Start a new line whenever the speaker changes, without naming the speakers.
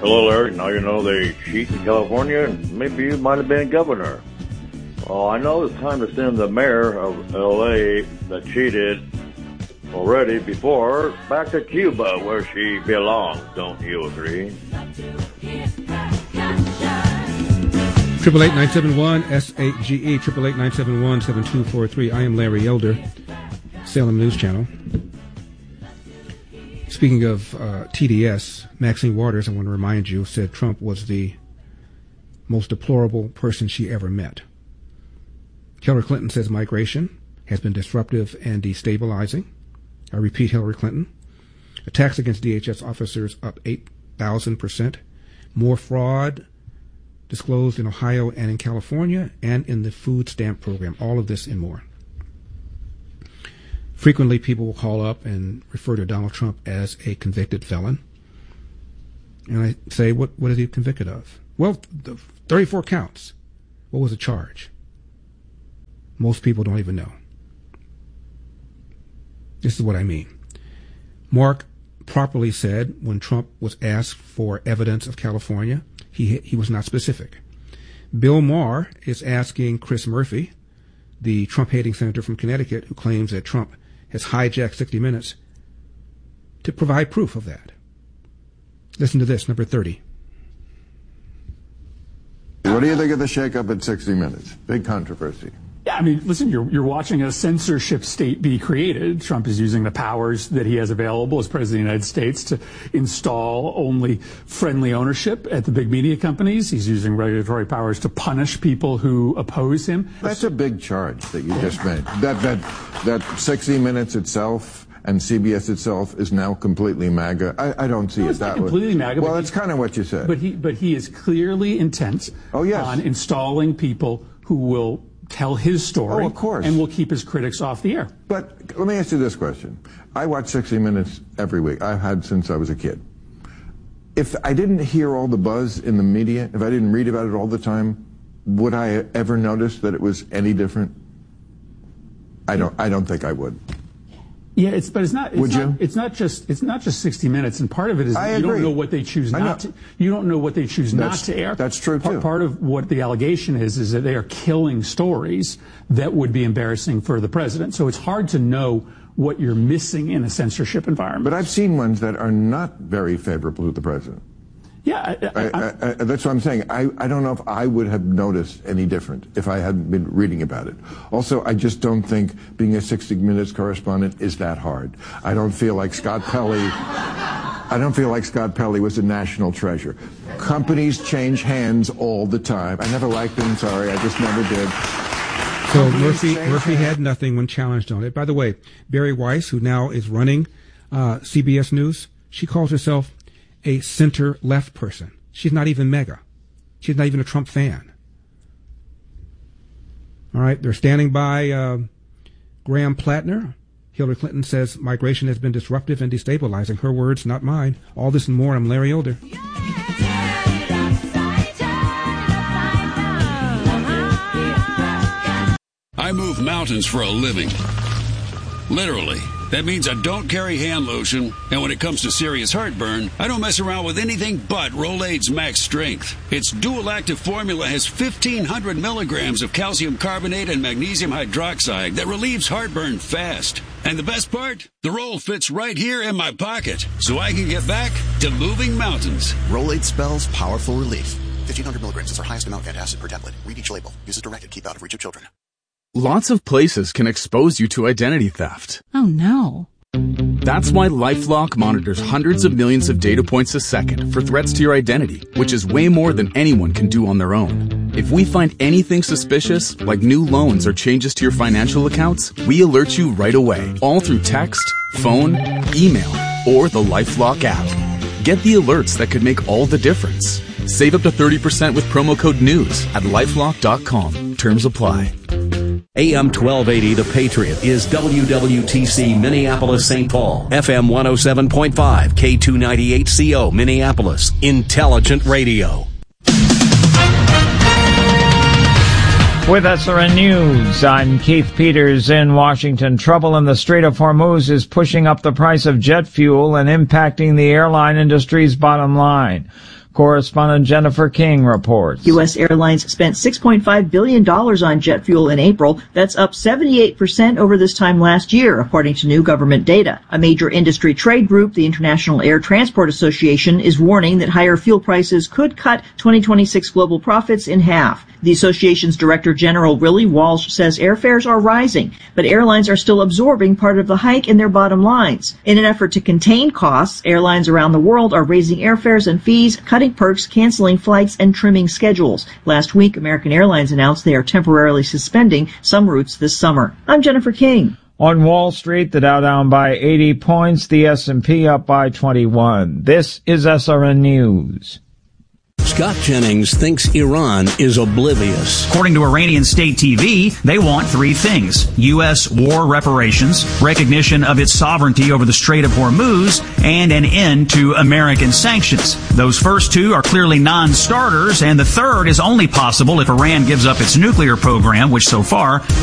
Hello, Larry. Now you know they cheat in California, and maybe you might have been governor. Well, I know it's time to send the mayor of L.A. that cheated already before back to Cuba, where she belongs. Don't you agree?
888-971-SAGE, 888-971-7243. I am Larry Elder, Salem News Channel. Speaking of TDS, Maxine Waters, I want to remind you, said Trump was the most deplorable person she ever met. Hillary Clinton says migration has been disruptive and destabilizing. I repeat, Hillary Clinton. Attacks against DHS officers up 8,000%. More fraud disclosed in Ohio and in California and in the food stamp program. All of this and more. Frequently, people will call up and refer to Donald Trump as a convicted felon. And I say, what is he convicted of? Well, the 34 counts. What was the charge? Most people don't even know. This is what I mean. Mark properly said when Trump was asked for evidence of California, he was not specific. Bill Maher is asking Chris Murphy, the Trump-hating senator from Connecticut who claims that Trump has hijacked 60 Minutes, to provide proof of that. Listen to this, number 30.
What do you think of the shakeup at 60 Minutes? Big controversy.
Yeah, I mean, listen, you're watching a censorship state be created. Trump is using the powers that he has available as president of the United States to install only friendly ownership at the big media companies. He's using regulatory powers to punish people who oppose him.
That's a big charge that you just made. That 60 Minutes itself and CBS itself is now completely MAGA. I don't see it that way.
Completely MAGA.
Well, that's kind of what you said.
But he is clearly intent on installing people who will tell his story,
of course,
and will keep his critics off the air.
But let me ask you this question. I watch 60 Minutes every week. I've had since I was a kid. If I didn't hear all the buzz in the media, if I didn't read about it all the time, would I ever notice that it was any different? I don't think I would.
Yeah, it's not just 60 Minutes, and part of it is
you
don't know what they choose not to. You don't know what they choose not to air.
That's true too.
Part of what the allegation is that they are killing stories that would be embarrassing for the president. So it's hard to know what you're missing in a censorship environment.
But I've seen ones that are not very favorable to the president.
Yeah,
that's what I'm saying. I don't know if I would have noticed any different if I hadn't been reading about it. Also, I just don't think being a 60 Minutes correspondent is that hard. I don't feel like Scott Pelley was a national treasure. Companies change hands all the time. I never liked him, sorry, I just never did.
So Murphy had nothing when challenged on it. By the way, Barry Weiss, who now is running CBS News, she calls herself a center-left person. She's not even MAGA. She's not even a Trump fan. All right, they're standing by Graham Plattner. Hillary Clinton says migration has been disruptive and destabilizing. Her words, not mine. All this and more. I'm Larry Elder.
I move mountains for a living. Literally. That means I don't carry hand lotion, and when it comes to serious heartburn, I don't mess around with anything but Rolaids Max Strength. Its dual-active formula has 1,500 milligrams of calcium carbonate and magnesium hydroxide that relieves heartburn fast. And the best part? The roll fits right here in my pocket, so I can get back to moving mountains.
Rolaids spells powerful relief. 1,500 milligrams is our highest amount of antacid per tablet. Read each label. Use as directed. Keep out of reach of children.
Lots of places can expose you to identity theft.
Oh, no.
That's why LifeLock monitors hundreds of millions of data points a second for threats to your identity, which is way more than anyone can do on their own. If we find anything suspicious, like new loans or changes to your financial accounts, we alert you right away, all through text, phone, email, or the LifeLock app. Get the alerts that could make all the difference. Save up to 30% with promo code NEWS at LifeLock.com. Terms apply.
AM 1280, The Patriot, is WWTC Minneapolis, St. Paul. FM 107.5, K298CO, Minneapolis. Intelligent radio.
With SRN News, I'm Keith Peters in Washington. Trouble in the Strait of Hormuz is pushing up the price of jet fuel and impacting the airline industry's bottom line. Correspondent Jennifer King reports.
U.S. Airlines spent $6.5 billion on jet fuel in April. That's up 78% over this time last year, according to new government data. A major industry trade group, the International Air Transport Association, is warning that higher fuel prices could cut 2026 global profits in half. The association's Director General Willie Walsh says airfares are rising, but airlines are still absorbing part of the hike in their bottom lines. In an effort to contain costs, airlines around the world are raising airfares and fees, cutting perks, canceling flights, and trimming schedules. Last week, American Airlines announced they are temporarily suspending some routes this summer. I'm Jennifer King.
On Wall Street, the Dow down by 80 points, the S&P up by 21. This is SRN News.
Scott Jennings thinks Iran is oblivious.
According to Iranian state TV, they want three things: U.S. war reparations, recognition of its sovereignty over the Strait of Hormuz, and an end to American sanctions. Those first two are clearly non-starters, and the third is only possible if Iran gives up its nuclear program, which so far